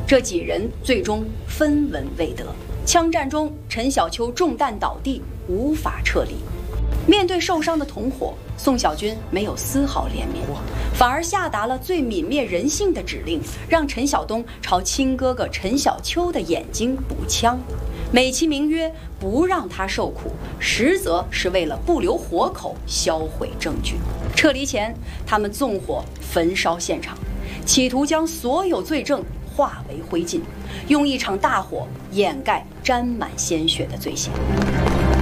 这几人最终分文未得。枪战中，陈小秋中弹倒地，无法撤离。面对受伤的同伙，宋小军没有丝毫怜悯，反而下达了最泯灭人性的指令，让陈晓东朝亲哥哥陈小秋的眼睛补枪，美其名曰不让他受苦，实则是为了不留活口，销毁证据。撤离前，他们纵火焚烧现场，企图将所有罪证化为灰烬，用一场大火掩盖沾满鲜血的罪行。